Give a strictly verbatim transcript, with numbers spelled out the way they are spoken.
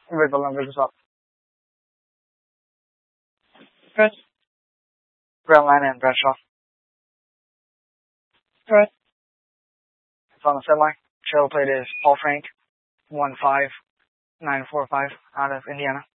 With the numbers as well. Good. Brownline and Bradshaw. Good. It's on the semi. Trail plate is Paul Frank, one five nine four five out of Indiana.